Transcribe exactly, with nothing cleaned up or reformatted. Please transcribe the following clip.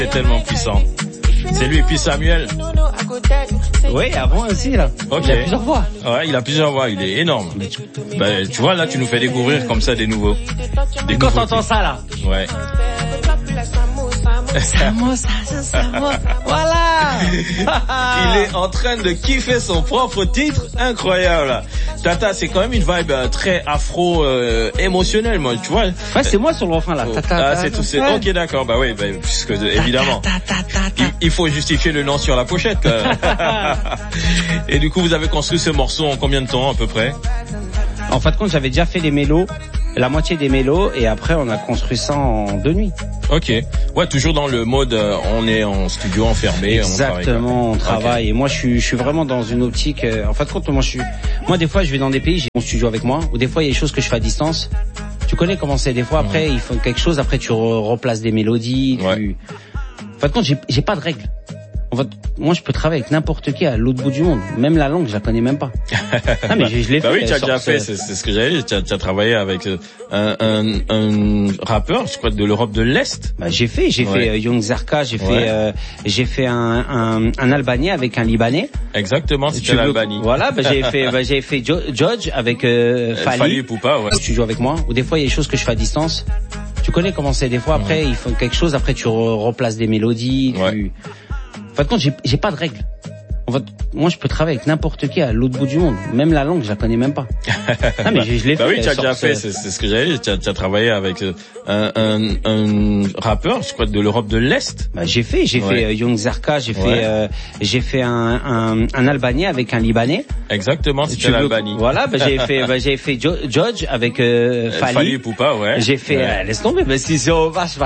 C'est tellement puissant. C'est lui, puis Samuel. Oui, avant aussi, là. Ok. Il a plusieurs voix. Ouais, il a plusieurs voix, il est énorme. Bah, tu vois, là, tu nous fais découvrir comme ça des nouveaux. Des Quand nouveaux t'entends ça, là. Ouais. Samosa, Samosa, voilà. Il est en train de kiffer son propre titre, incroyable. Tata, c'est quand même une vibe euh, très afro euh, émotionnelle, moi, tu vois. Ouais, c'est moi sur le refrain là. Oh. Tata, Ah, c'est tout, c'est ouais. ok, d'accord. Bah oui, bah, puisque évidemment, Ta, ta, ta, ta, ta. il, il faut justifier le nom sur la pochette. Et du coup, vous avez construit ce morceau en combien de temps à peu près? En fin de compte, j'avais déjà fait les mélos, la moitié des mélos, et après on a construit ça en deux nuits. Ok. Ouais, toujours dans le mode, euh, on est en studio enfermé. Exactement, on travaille. On travaille. Okay. Et moi, je suis, je suis vraiment dans une optique. Euh, en fin de compte, moi, je suis, moi, des fois, je vais dans des pays, j'ai mon studio avec moi, ou des fois, il y a des choses que je fais à distance. Tu connais comment c'est. Des fois, après, mmh. il faut quelque chose. Après, tu re- replaces des mélodies. Ouais. Tu... En fin de compte, j'ai, j'ai pas de règles. En fait, moi, je peux travailler avec n'importe qui à l'autre bout du monde. Même la langue, je la connais même pas. Ah, mais je, je l'ai bah fait. oui, tu as déjà fait, c'est, c'est ce que j'avais dit. Tu as, tu as travaillé avec un, un, un rappeur, je crois, de l'Europe de l'Est. Bah, j'ai fait, j'ai ouais. fait euh, Young Zarka, j'ai ouais. fait, euh, j'ai fait un, un, un Albanais avec un Libanais. Exactement, c'était l'Albanie. Voilà, bah, j'ai fait, bah, j'ai fait Judge avec euh, Fali. Fali Poupa, ouais. Tu joues avec moi. Ou des fois, il y a des choses que je fais à distance. Tu connais comment c'est. Des fois, après, mmh. il faut quelque chose. Après, tu re- replaces des mélodies. Ouais. Tu... En fin de compte, j'ai, j'ai pas de règles. En fait, moi, je peux travailler avec n'importe qui à l'autre bout du monde. Même la langue, je la connais même pas. Ah, mais je, je l'ai bah fait. oui, tu as déjà fait, c'est, c'est ce que j'avais dit. Tu as, tu as travaillé avec un, un, un rappeur, je crois, de l'Europe de l'Est. Bah, j'ai fait, j'ai ouais. fait euh, Young Zarka, j'ai ouais. fait, euh, j'ai fait un, un, un Albanais avec un Libanais. Exactement, c'était l'Albanie. Voilà, bah, j'ai fait, bah, j'ai fait Judge avec euh, Fali. Fali Poupa, ouais. J'ai fait, ouais. euh, laisse tomber, bah, si c'est au vache.